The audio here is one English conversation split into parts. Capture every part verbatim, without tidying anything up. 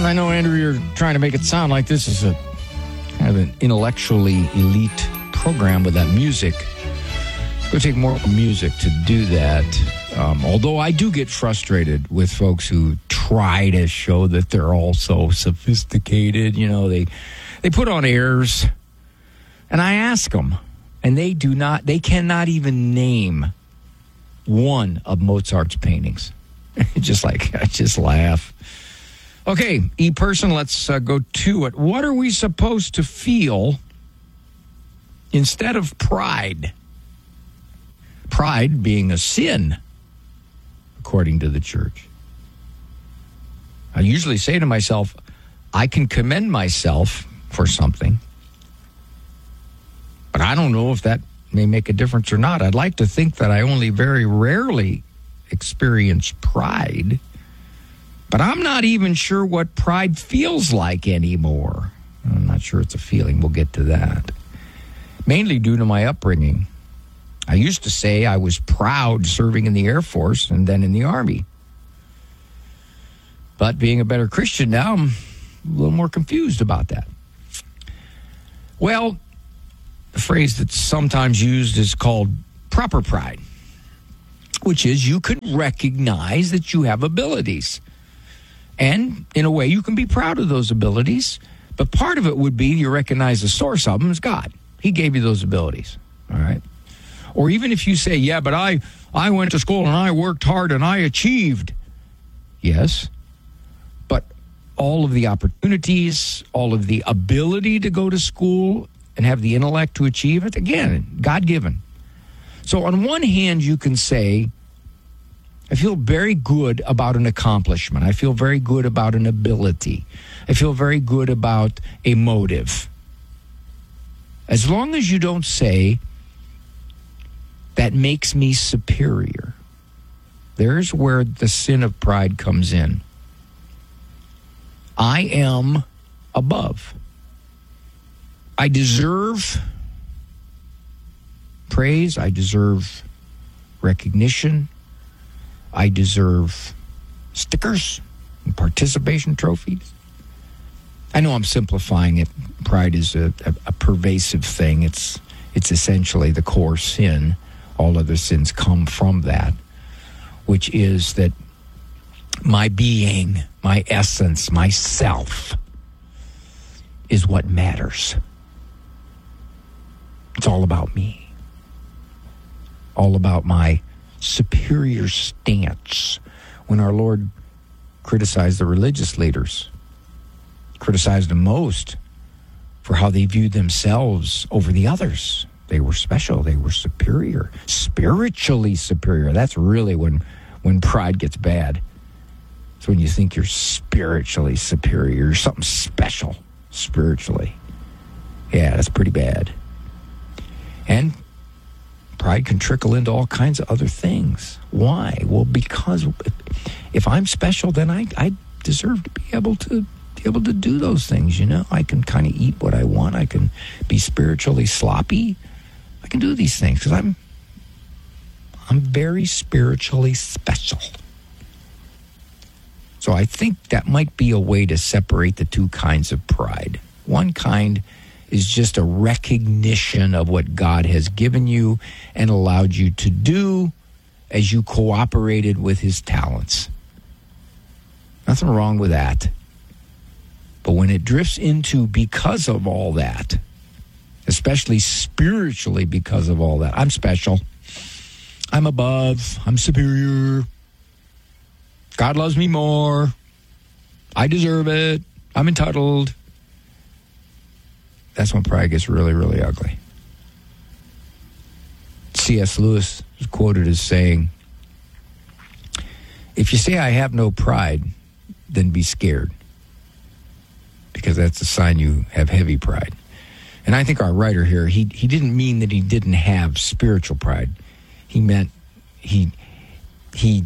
I know, Andrew, you're trying to make it sound like this is a kind of an intellectually elite program with that music. It would take more music to do that. Um, although I do get frustrated with folks who try to show that they're all so sophisticated. You know, they they put on airs, and I ask them, and they do not, they cannot even name one of Mozart's paintings. Just like, I just laugh. Okay, E-Person, let's uh, go to it. What are we supposed to feel instead of pride? Pride being a sin, according to the church. I usually say to myself, I can commend myself for something, but I don't know if that may make a difference or not. I'd like to think that I only very rarely experience pride, but I'm not even sure what pride feels like anymore. I'm not sure it's a feeling. We'll get to that. Mainly due to my upbringing. I used to say I was proud serving in the Air Force and then in the Army. But being a better Christian now, I'm a little more confused about that. Well, the phrase that's sometimes used is called proper pride, which is you can recognize that you have abilities. And in a way, you can be proud of those abilities. But part of it would be you recognize the source of them is God. He gave you those abilities, all right? Or even if you say, yeah, but I, I went to school and I worked hard and I achieved. Yes, but all of the opportunities, all of the ability to go to school and have the intellect to achieve it, again, God-given. So on one hand, you can say, I feel very good about an accomplishment. I feel very good about an ability. I feel very good about a motive. As long as you don't say, that makes me superior. There's where the sin of pride comes in. I am above. I deserve praise. I deserve recognition. I deserve stickers and participation trophies. I know I'm simplifying it. Pride is a, a, a pervasive thing. It's it's essentially the core sin. All other sins come from that, which is that my being, my essence, myself is what matters. It's all about me. All about my superior stance. When our Lord criticized the religious leaders, criticized them most for how they viewed themselves over the others. They were special. They were superior, spiritually superior. That's really when, when pride gets bad. It's when you think you're spiritually superior. You're something special spiritually. Yeah, that's pretty bad. And pride can trickle into all kinds of other things. Why? Well, because if I'm special, then I, I deserve to be able to be able to do those things, you know? I can kind of eat what I want. I can be spiritually sloppy. I can do these things because I'm I'm very spiritually special. So I think that might be a way to separate the two kinds of pride. One kind is just a recognition of what God has given you and allowed you to do as you cooperated with his talents. Nothing wrong with that. But when it drifts into because of all that, especially spiritually because of all that, I'm special, I'm above, I'm superior, God loves me more, I deserve it, I'm entitled. That's when pride gets really, really ugly. C S Lewis is quoted as saying, if you say I have no pride, then be scared, because that's a sign you have heavy pride. And I think our writer here, he he didn't mean that he didn't have spiritual pride. He meant he he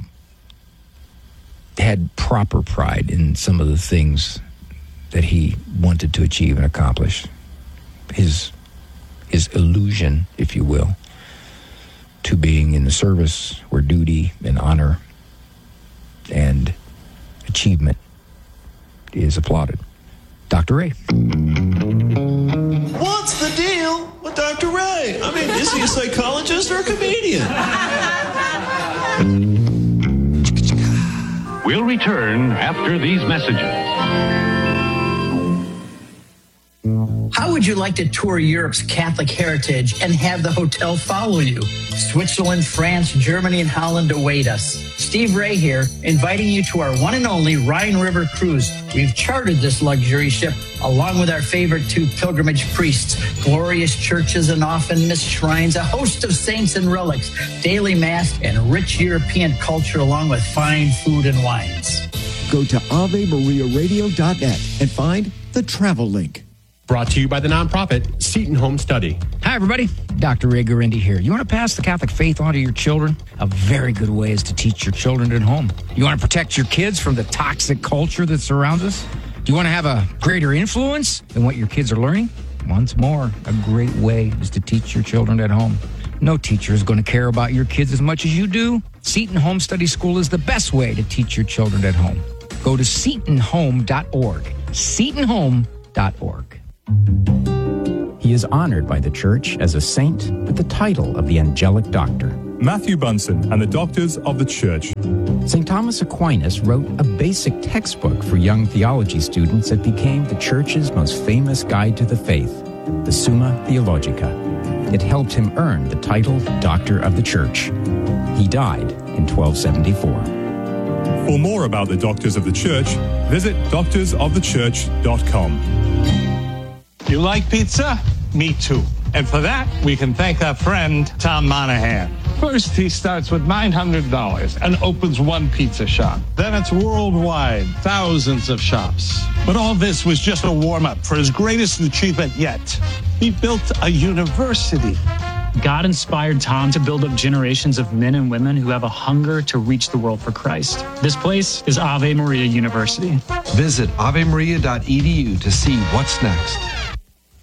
had proper pride in some of the things that he wanted to achieve and accomplish. His his illusion, if you will, to being in the service where duty and honor and achievement is applauded. Doctor Ray. What's the deal with Doctor Ray? I mean, is he a psychologist or a comedian? We'll return after these messages. How would you like to tour Europe's Catholic heritage and have the hotel follow you? Switzerland, France, Germany, and Holland await us. Steve Ray here, inviting you to our one and only Rhine River cruise. We've chartered this luxury ship along with our favorite two pilgrimage priests, glorious churches and often missed shrines, a host of saints and relics, daily mass, and rich European culture along with fine food and wines. Go to ave maria radio dot net and find the travel link. Brought to you by the nonprofit Seton Home Study. Hi, everybody. Doctor Ray Guarendi here. You want to pass the Catholic faith on to your children? A very good way is to teach your children at home. You want to protect your kids from the toxic culture that surrounds us? Do you want to have a greater influence than what your kids are learning? Once more, a great way is to teach your children at home. No teacher is going to care about your kids as much as you do. Seton Home Study School is the best way to teach your children at home. Go to seton home dot org. seton home dot org. He is honored by the Church as a saint with the title of the Angelic Doctor. Matthew Bunson and the Doctors of the Church. Saint Thomas Aquinas wrote a basic textbook for young theology students that became the Church's most famous guide to the faith, the Summa Theologica. It helped him earn the title Doctor of the Church. He died in twelve seventy-four. For more about the Doctors of the Church, visit doctors of the church dot com. You like pizza? Me too. And for that, we can thank our friend, Tom Monahan. First, he starts with nine hundred dollars and opens one pizza shop. Then it's worldwide, thousands of shops. But all this was just a warm-up for his greatest achievement yet. He built a university. God inspired Tom to build up generations of men and women who have a hunger to reach the world for Christ. This place is Ave Maria University. Visit ave maria dot e d u to see what's next.